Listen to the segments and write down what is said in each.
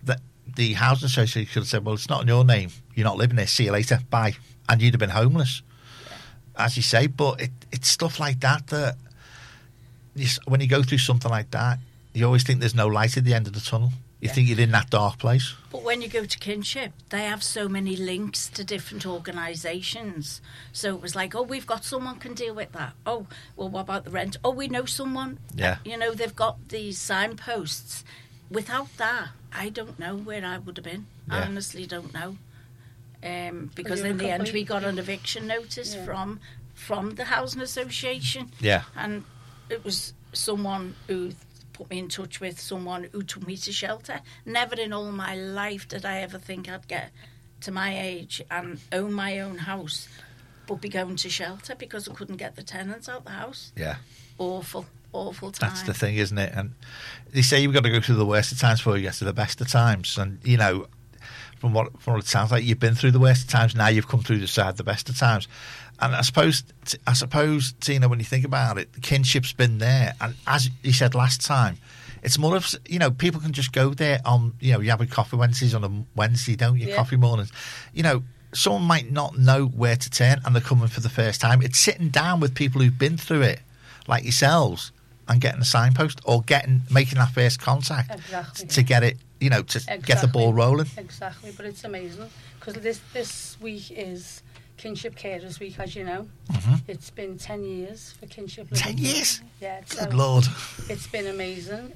the housing association could have said, well, it's not in your name. You're not living there. See you later. Bye. And you'd have been homeless, as you say. But it's stuff like that when you go through something like that, you always think there's no light at the end of the tunnel. You think you're in that dark place. But when you go to Kinship, they have so many links to different organisations. So it was like, oh, we've got someone can deal with that. Oh, well, what about the rent? Oh, we know someone. Yeah. You know, they've got these signposts. Without that, I don't know where I would have been. Yeah. I honestly don't know. Because in the end, we got an eviction notice from the housing association. Yeah. And it was someone who put me in touch with someone who took me to shelter. Never in all my life did I ever think I'd get to my age and own my own house, but be going to shelter because I couldn't get the tenants out the house. Yeah. Awful time. That's the thing, isn't it? And they say you've got to go through the worst of times before you get to the best of times. And, you know, from what it sounds like, you've been through the worst of times, now you've come through the side of the best of times. And I suppose, Tina, when you think about it, the kinship's been there. And as you said last time, it's more of, you know, people can just go there on, you know, you have a coffee Wednesdays on a Wednesday, don't you? Yeah. Coffee mornings. You know, someone might not know where to turn and they're coming for the first time. It's sitting down with people who've been through it, like yourselves, and getting a signpost or making that first contact to get it, you know, to get the ball rolling. Exactly, but it's amazing because this week is Kinship Carers Week, as you know. Mm-hmm. It's been 10 years for Kinship. 10 years? Yeah. Good Lord. It's been amazing.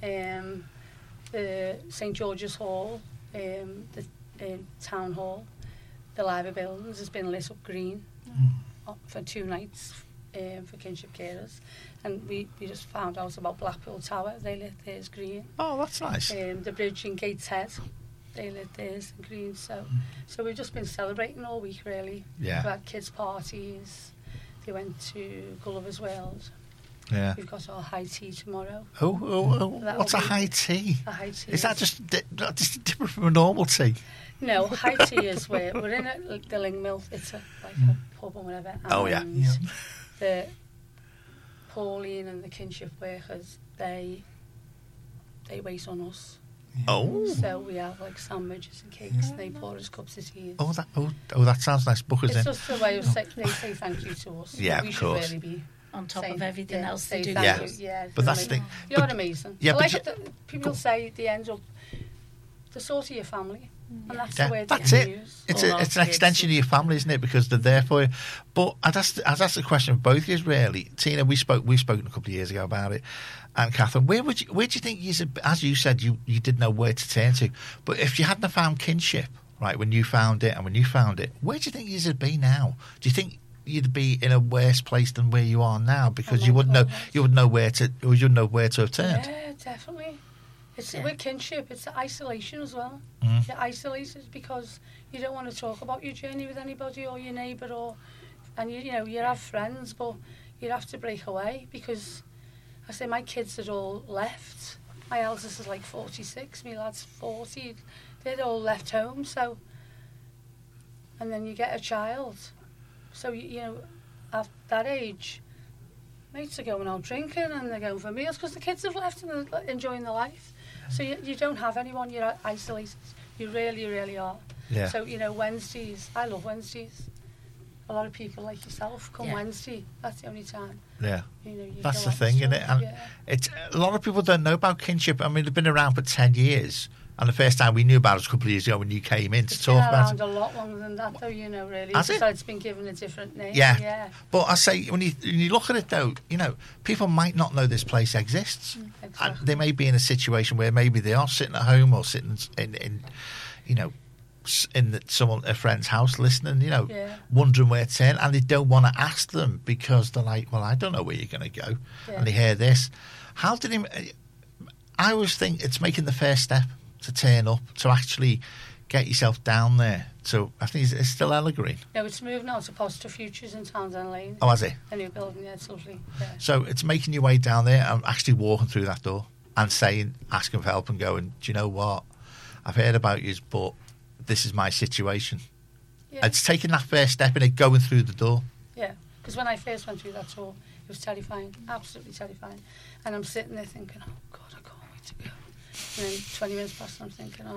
The St George's Hall, the Town Hall, the library buildings has been lit up green for 2 nights for Kinship Carers. And we just found out about Blackpool Tower. They lit theirs green. Oh, that's nice. The bridge in Gateshead, they lit theirs green. So we've just been celebrating all week, really. Yeah. We've had kids' parties. They went to Gulliver's World. Yeah. We've got our high tea tomorrow. What's a high tea? A high tea. Is that just different from a normal tea? No, high tea is where we're in the Ling Mill. It's like a pub or whatever. And the Pauline and the kinship workers, they wait on us. Oh. So we have like sandwiches and cakes, and they pour us cups of tea. That sounds nice. Book us in. It's just a way of they say thank you to us. Yeah, we of should course. really be on top of everything else they do. Yeah, but that's the thing. You're amazing. Yeah, people say they end up the sort of your family. And that's the way that's it. It's an extension of your family, isn't it? Because they're there for you. But I'd ask the question of both of you, really. Tina, we've spoken a couple of years ago about it, and Catherine, where do you think as you said, you didn't know where to turn to, but if you hadn't found kinship, right, when you found it, where do you think you'd be now? Do you think you'd be in a worse place than where you are now because you wouldn't know where to have turned? Yeah, definitely. It's with kinship, it's the isolation as well. Mm. You're isolated because you don't want to talk about your journey with anybody or your neighbour, and you have friends, but you have to break away because I say my kids had all left. My eldest is like 46, my lad's 40. They'd all left home, so and then you get a child, so at that age, mates are going out drinking and they're going for meals because the kids have left and they're enjoying their life. So you don't have anyone, you're isolated. You really, really are. Yeah. So, Wednesdays, I love Wednesdays. A lot of people like yourself come Wednesday. That's the only time. Yeah. You that's the thing, isn't it? And it's a lot of people don't know about kinship. I mean, they've been around for 10 years. And the first time we knew about it was a couple of years ago when you came in to talk about it. It's been around a lot longer than that, though, really. Has it? It's been given a different name. Yeah. But I say, when you look at it, though, people might not know this place exists. Exactly. And they may be in a situation where maybe they are sitting at home or sitting in a friend's house listening, wondering where to turn, and they don't want to ask them because they're like, well, I don't know where you're going to go. Yeah. And they hear this. I always think it's making the first step to turn up, to actually get yourself down there. So I think it's still Ella Green. No, it's moved now to Positive Futures in Townsend Lane. Oh, has it? A new building, it's lovely. Yeah. So it's making your way down there and actually walking through that door and asking for help and going, do you know what? I've heard about you, but this is my situation. Yeah. It's taking that first step in it, going through the door. Yeah, because when I first went through that tour, it was terrifying, absolutely terrifying. And I'm sitting there thinking, oh, God, I can't wait to go. And then 20 minutes past, I'm thinking, oh,